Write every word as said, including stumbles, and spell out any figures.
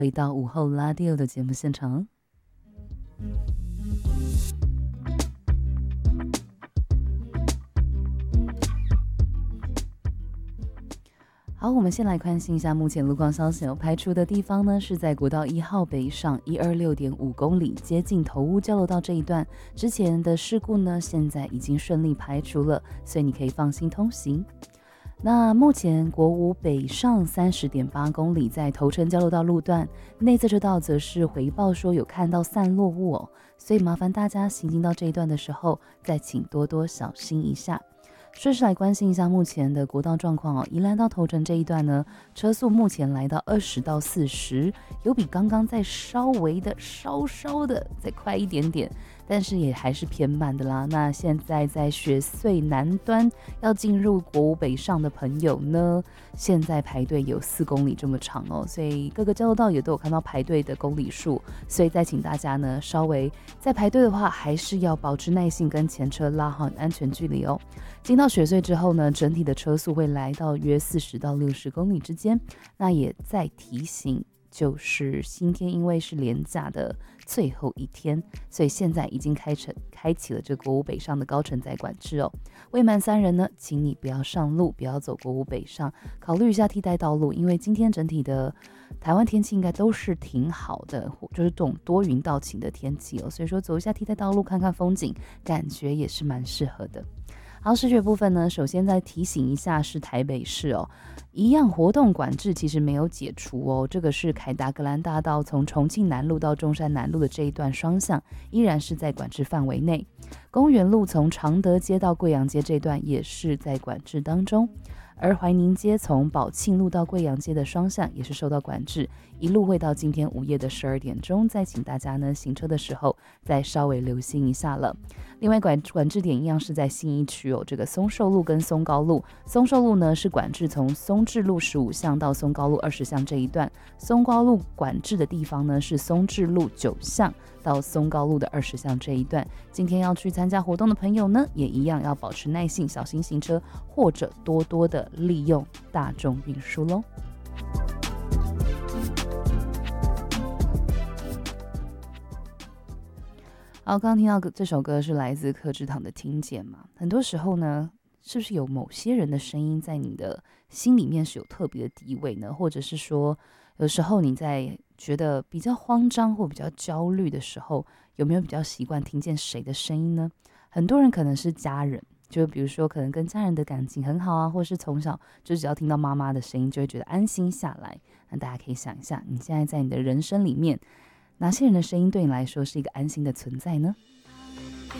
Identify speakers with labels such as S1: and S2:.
S1: 回到午后拉迪欧的节目现场。好，我们先来关心一下目前路况消息哦。排除的地方呢是在国道一号北上一二六点五公里，接近头屋交流道这一段，之前的事故呢现在已经顺利排除了，所以你可以放心通行。那目前国五北上三十点八公里，在头城交流道路段内侧车道则是回报说有看到散落物哦，所以麻烦大家行进到这一段的时候，再请多多小心一下。顺势来关心一下目前的国道状况哦。宜兰到头城这一段呢，车速目前来到二十到四十，有比刚刚再稍微的稍稍的再快一点点，但是也还是偏慢的啦。那现在在雪隧南端要进入国五北上的朋友呢，现在排队有四公里这么长哦，所以各个交流道也都有看到排队的公里数，所以再请大家呢稍微在排队的话，还是要保持耐性，跟前车拉好安全距离哦。进到雪隧之后呢，整体的车速会来到约四十到六十公里之间。那也再提醒，就是今天因为是连假的最后一天，所以现在已经开成开启了这国五北上的高承载管制哦。未满三人呢，请你不要上路，不要走国五北上，考虑一下替代道路，因为今天整体的台湾天气应该都是挺好的，就是这种多云到晴的天气哦，所以说走一下替代道路看看风景，感觉也是蛮适合的。好，视觉部分呢，首先再提醒一下是台北市哦，一样活动管制其实没有解除哦，这个是凯达格兰大道从重庆南路到中山南路的这一段双向依然是在管制范围内，公园路从常德街到贵阳街这段也是在管制当中，而怀宁街从宝庆路到贵阳街的双向也是受到管制，一路会到今天午夜的十二点钟，再请大家呢行车的时候再稍微留心一下了。另外管管制点一样是在信义区哦，这个松寿路跟松高路，松寿路呢是管制从松智路十五巷到松高路二十巷这一段，松高路管制的地方呢是松智路九巷到松高路的二十巷这一段。今天要去参加活动的朋友呢，也一样要保持耐性，小心行车，或者多多的利用大众运输咯。好，刚刚听到这首歌是来自柯智堂的《听见》嘛？很多时候呢，是不是有某些人的声音在你的心里面是有特别的地位呢？或者是说，有时候你在觉得比较慌张或比较焦虑的时候，有没有比较习惯听见谁的声音呢？很多人可能是家人，就比如说可能跟家人的感情很好啊，或是从小就只要听到妈妈的声音就会觉得安心下来。那大家可以想一下，你现在在你的人生里面，哪些人的声音对你来说是一个安心的存在呢？